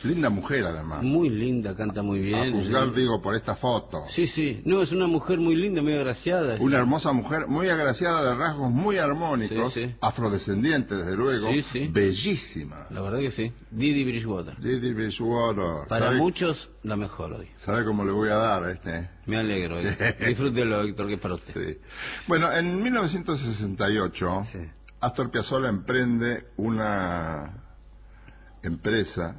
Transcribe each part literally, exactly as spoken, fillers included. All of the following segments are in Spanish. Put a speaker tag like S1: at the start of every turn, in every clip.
S1: Linda mujer, además.
S2: Muy linda, canta muy bien.
S1: A juzgar,
S2: ¿eh?
S1: digo, por esta foto.
S2: Sí, sí. No, es una mujer muy linda, muy agraciada.
S1: Una hermosa mujer, muy agraciada, de rasgos muy armónicos,
S2: Sí, sí.
S1: afrodescendiente, desde luego,
S2: Sí, sí.
S1: bellísima.
S2: La verdad que sí. Didi Bridgewater.
S1: Didi Bridgewater.
S2: Para
S1: ¿Sabe,
S2: muchos, la mejor hoy.
S1: ¿Sabe cómo le voy a dar a este?
S2: Me alegro. ¿eh? Disfrútelo, Héctor, que es para usted.
S1: Sí. Bueno, en mil novecientos sesenta y ocho,
S2: Sí.
S1: Astor Piazzolla emprende una empresa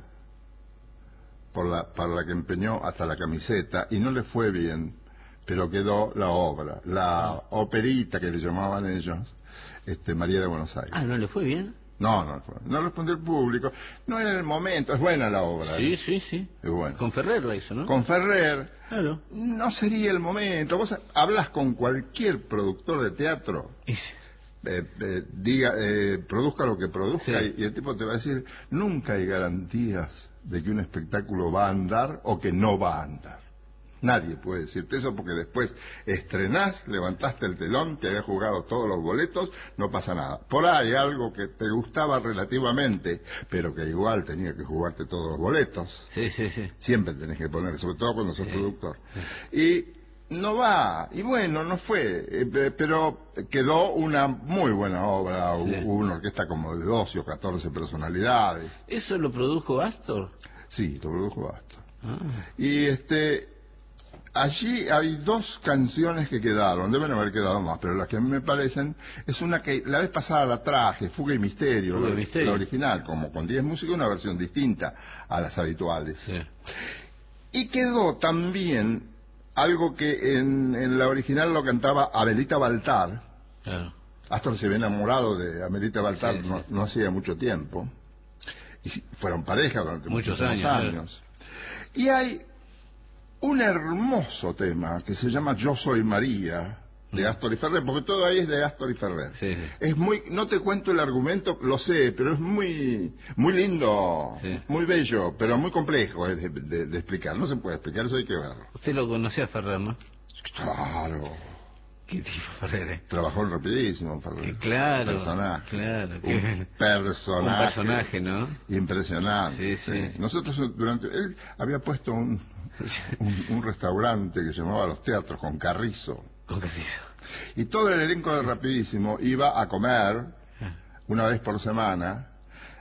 S1: por la, para la que empeñó hasta la camiseta, y no le fue bien, pero quedó la obra, la
S2: Ah.
S1: operita que le llamaban ellos, este, María de Buenos Aires.
S2: Ah, ¿no le fue bien?
S1: No, no, no respondió el público, no era el momento, es buena la obra.
S2: Sí,
S1: ¿eh?
S2: sí, sí.
S1: Es buena.
S2: Con Ferrer la hizo, ¿no?
S1: Con Ferrer,
S2: Claro.
S1: no sería el momento. Vos hablas con cualquier productor de teatro,
S2: Y sí.
S1: eh, eh, diga, eh, produzca lo que produzca,
S2: Sí.
S1: y, y el tipo te va a decir, nunca hay garantías de que un espectáculo va a andar o que no va a andar. Nadie puede decirte eso, porque después estrenás, levantaste el telón, te habías jugado todos los boletos, no pasa nada. Por ahí algo que te gustaba relativamente, pero que igual tenía que jugarte todos los boletos.
S2: Sí, sí, sí.
S1: Siempre tenés que poner, sobre todo cuando sos
S2: Sí.
S1: productor. Y no va, y bueno, no fue, eh, pero quedó una muy buena obra.
S2: Sí.
S1: Hubo una orquesta como de doce o catorce personalidades.
S2: ¿Eso lo produjo Astor?
S1: Sí, lo produjo Astor.
S2: Ah.
S1: Y este... allí hay dos canciones que quedaron, deben haber quedado más, pero las que a mí me parecen, es una que la vez pasada la traje, Fuga y Misterio,
S2: Fuga y
S1: la,
S2: Misterio.
S1: la original, como con diez músicos, una versión distinta a las habituales.
S2: Sí.
S1: Y quedó también algo que en, en la original lo cantaba Amelita Baltar.
S2: Claro.
S1: Astor se había enamorado de Amelita Baltar,
S2: Sí, sí,
S1: no,
S2: sí.
S1: no hacía mucho tiempo, y sí, fueron pareja durante
S2: Muchos
S1: muchísimos
S2: años,
S1: años. Y hay un hermoso tema que se llama Yo Soy María, de
S2: Mm.
S1: Astor y Ferrer, porque todo ahí es de Astor y Ferrer.
S2: Sí, sí.
S1: Es muy, no te cuento el argumento, lo sé, pero es muy, muy lindo,
S2: Sí.
S1: muy bello, pero muy complejo eh, de, de- de explicar. No se puede explicar, eso hay que verlo.
S2: Usted lo conocía a Ferrer, ¿no?
S1: Claro,
S2: ¿Qué tipo Ferrer, eh?
S1: trabajó en Rapidísimo, Ferrer.
S2: Que claro,
S1: Personaje.
S2: claro,
S1: Un
S2: que-
S1: personaje.
S2: Un personaje, ¿no?
S1: Impresionante.
S2: Sí, sí.
S1: Nosotros durante, él había puesto un, un, un restaurante que se llamaba Los Teatros con Carrizo.
S2: Con Carrizo.
S1: Y todo el elenco de Rapidísimo iba a comer una vez por semana,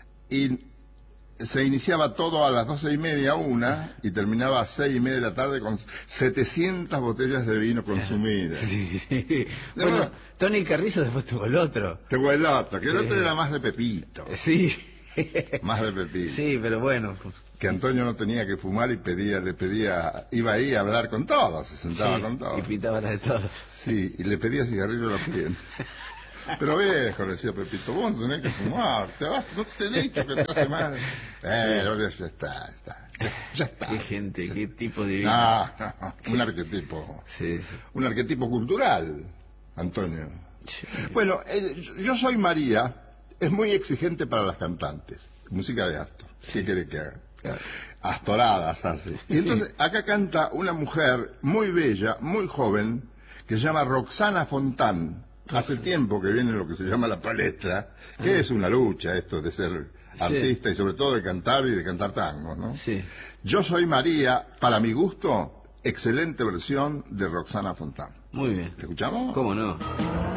S1: y se iniciaba todo a las doce y media, una, y terminaba a seis y media de la tarde con setecientas botellas de vino consumidas.
S2: Sí, sí.
S1: Bueno,
S2: Bueno, Tony Carrizo después tuvo el otro.
S1: Tengo el otro, que el
S2: Sí.
S1: otro era más de Pepito,
S2: Sí.
S1: más de Pepito.
S2: Sí, pero bueno.
S1: Que Antonio no tenía que fumar y pedía, le pedía, iba ahí a hablar con todos, se sentaba
S2: Sí,
S1: con todos.
S2: y pitaba la de todos.
S1: Sí, y le pedía cigarrillo a la piel. Pero viejo, le decía Pepito, vos no tenés que fumar, te vas, no te he dicho que te hace mal. Eh, ahora ya está, está, ya, ya está.
S2: Qué gente, qué tipo de vida.
S1: No, no, un arquetipo,
S2: Sí, sí.
S1: un arquetipo cultural, Antonio.
S2: Sí.
S1: Bueno, eh, Yo Soy María es muy exigente para las cantantes, música de Astor. ¿Qué quiere que haga?
S2: Claro.
S1: Astoradas hace. Y entonces acá canta una mujer muy bella, muy joven, que se llama Roxana Fontán. Hace tiempo que viene lo que se llama la palestra, que
S2: Ah.
S1: es una lucha esto de ser
S2: Sí.
S1: artista y sobre todo de cantar y de cantar tangos, ¿no?
S2: Sí.
S1: Yo Soy María, para mi gusto, excelente versión de Roxana Fontán.
S2: Muy bien.
S1: ¿La escuchamos?
S2: ¿Cómo no?